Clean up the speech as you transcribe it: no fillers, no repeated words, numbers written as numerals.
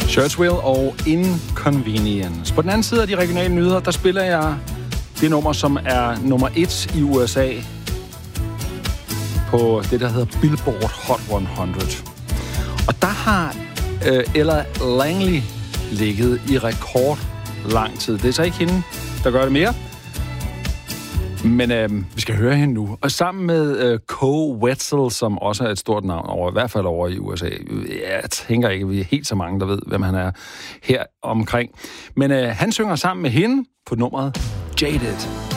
Churchwell og Inconvenience. På den anden side af de regionale nyheder, der spiller jeg det nummer, som er nummer 1 i USA på det, der hedder Billboard Hot 100. Og der har Ella Langley ligget i rekord lang tid. Det er så ikke hende, der gør det mere. Men vi skal høre hende nu. Og sammen med Koe Wetzel, som også er et stort navn, i hvert fald over i USA. Jeg tænker ikke, at vi er helt så mange, der ved, hvem han er her omkring. Men han synger sammen med hende på nummeret Jaded.